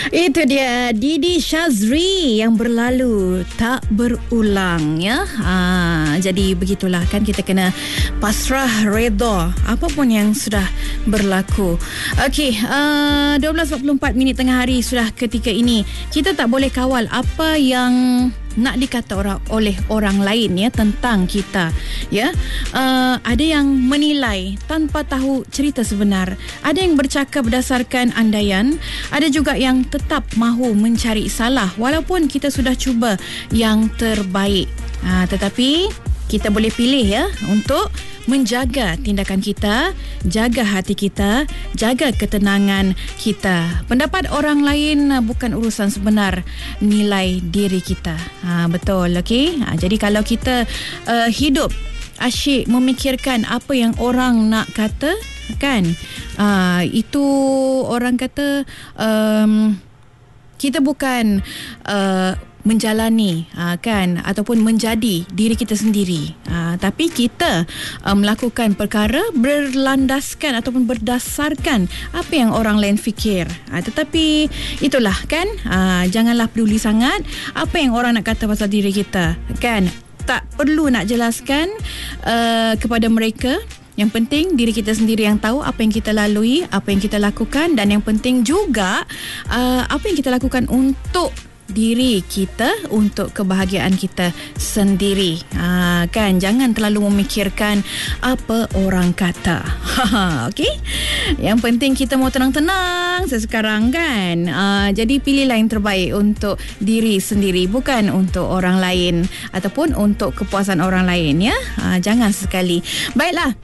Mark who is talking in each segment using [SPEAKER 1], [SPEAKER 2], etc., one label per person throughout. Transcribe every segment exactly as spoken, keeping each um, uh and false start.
[SPEAKER 1] Itu dia Didi Syazri yang berlalu tak berulang ya. Ha, jadi begitulah kan, kita kena pasrah redha apapun yang sudah berlaku. Okey, uh, dua belas empat puluh empat minit tengah hari sudah ketika ini. Kita tak boleh kawal apa yang nak dikata orang oleh orang lain ya tentang kita ya. Uh, ada yang menilai tanpa tahu cerita sebenar, ada yang bercakap berdasarkan andaian, ada juga yang tetap mahu mencari salah walaupun kita sudah cuba yang terbaik. Uh, tetapi kita boleh pilih ya untuk menjaga tindakan kita, jaga hati kita, jaga ketenangan kita. Pendapat orang lain bukan urusan sebenar nilai diri kita. Ha, betul, okey? Ha, jadi kalau kita uh, hidup asyik memikirkan apa yang orang nak kata, kan? Uh, itu orang kata um, kita bukan uh, menjalani uh, kan ataupun menjadi diri kita sendiri, uh, tapi kita uh, melakukan perkara berlandaskan ataupun berdasarkan apa yang orang lain fikir. Uh, tetapi itulah kan, uh, janganlah peduli sangat apa yang orang nak kata pasal diri kita, kan? Tak perlu nak jelaskan uh, kepada mereka. Yang penting diri kita sendiri yang tahu apa yang kita lalui, apa yang kita lakukan, dan yang penting juga uh, apa yang kita lakukan untuk diri kita, untuk kebahagiaan kita sendiri. Ha, kan, jangan terlalu memikirkan apa orang kata. Okey, yang penting kita mau tenang-tenang sekarang, kan. Ha, jadi pilihlah yang terbaik untuk diri sendiri, bukan untuk orang lain ataupun untuk kepuasan orang lain ya. Ha, jangan sekali. Baiklah,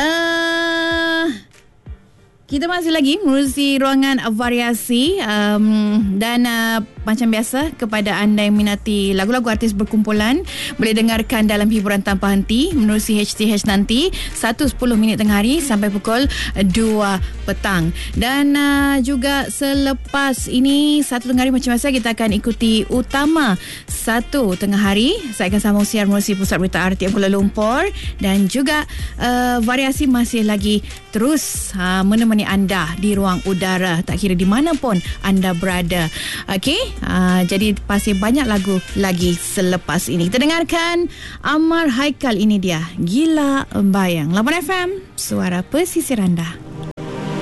[SPEAKER 1] uh, kita masih lagi mengurusi ruangan variasi, um, dan uh, macam biasa, kepada anda yang minati lagu-lagu artis berkumpulan, boleh dengarkan dalam hiburan tanpa henti menerusi H T H nanti satu sepuluh minit tengah hari sampai pukul dua petang. Dan uh, juga selepas ini satu tengah hari macam biasa, kita akan ikuti utama satu tengah hari. Saya akan sambung siar menerusi Pusat Berita R T M Kuala Lumpur, dan juga uh, variasi masih lagi terus uh, menemani anda di ruang udara, tak kira di mana pun anda berada. Okey, uh, jadi pasti banyak lagu lagi selepas ini. Kita dengarkan Amar Haikal, ini dia Gila Bayang. lapan F M, suara pesisir anda.